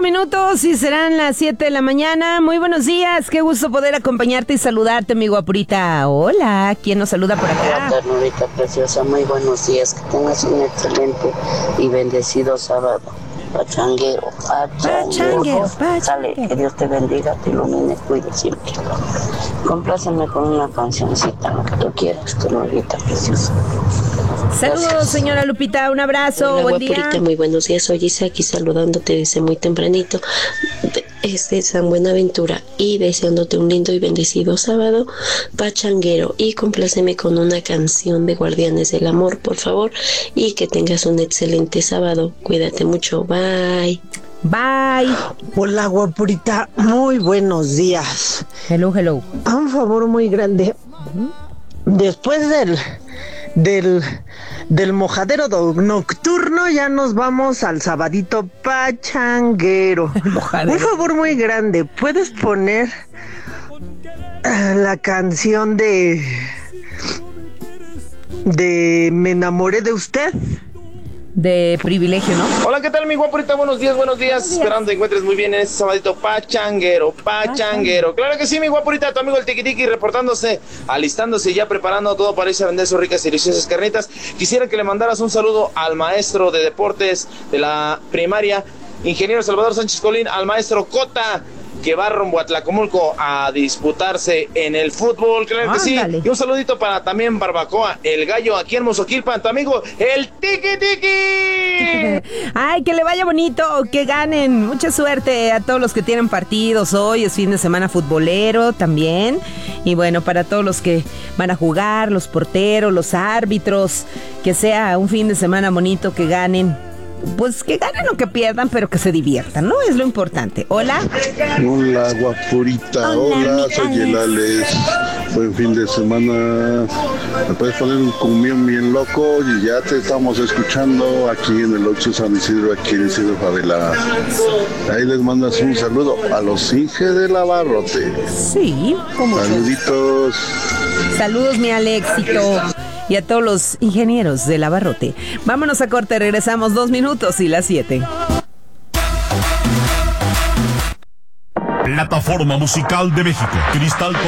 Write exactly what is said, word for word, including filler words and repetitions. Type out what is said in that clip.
minutos y serán las siete de la mañana. Muy buenos días, qué gusto poder acompañarte y saludarte, mi guapurita. Hola, ¿quién nos saluda por acá? Hola, ternurita preciosa, muy buenos días. Que tengas un excelente y bendecido sábado. Pachanguero, pachanguero. Sale, que Dios te bendiga, te ilumine, cuide siempre. Complácenme con una cancioncita, lo que tú quieras, ternurita preciosa. Saludos, gracias, señora Lupita, un abrazo. Hola, buen guapurita, día. Muy buenos días. Soy Isa, aquí saludándote desde muy tempranito, desde San Buenaventura, y deseándote un lindo y bendecido sábado pachanguero. Y compláceme con una canción de Guardianes del Amor, por favor, y que tengas un excelente sábado. Cuídate mucho, bye. Bye. Hola, guapurita, muy buenos días. Hello, hello. A un favor muy grande. Después del del del mojadero do- nocturno ya nos vamos al sabadito pachanguero. Un favor muy grande, ¿puedes poner uh, la canción de de Me enamoré de usted? De Privilegio, ¿no? Hola, ¿qué tal, mi guapurita? Buenos días, buenos días. Buenos días. Esperando te encuentres muy bien en este sabadito pachanguero, pachanguero. Claro que sí, mi guapurita, tu amigo el Tiki Tiki reportándose, alistándose y ya preparando todo para irse a vender sus ricas y deliciosas carnitas. Quisiera que le mandaras un saludo al maestro de deportes de la primaria, ingeniero Salvador Sánchez Colín, al maestro Cota, que va rumbo a Tlacomulco a disputarse en el fútbol, claro que Ándale. sí. Y un saludito para también Barbacoa, el gallo aquí en Mozoquilpan, tu amigo, el Tiki Tiki. Ay, que le vaya bonito, que ganen. Mucha suerte a todos los que tienen partidos hoy, es fin de semana futbolero también. Y bueno, para todos los que van a jugar, los porteros, los árbitros, que sea un fin de semana bonito, que ganen. Pues que ganen o que pierdan, pero que se diviertan, ¿no? Es lo importante. Hola. Hola, guapurita. Hola, Hola soy el Alex. Buen fin de semana. Me puedes poner un cumbión bien loco y ya te estamos escuchando aquí en el Oxxo San Isidro, aquí en Isidro Favela. Ahí les mandas un saludo a los Inge de la Barrote. Sí, como saluditos. Saludos, mi Alexito. Y a todos los ingenieros de la Barrote. Vámonos a corte, regresamos dos minutos y las siete. Plataforma Musical de México, Cristal.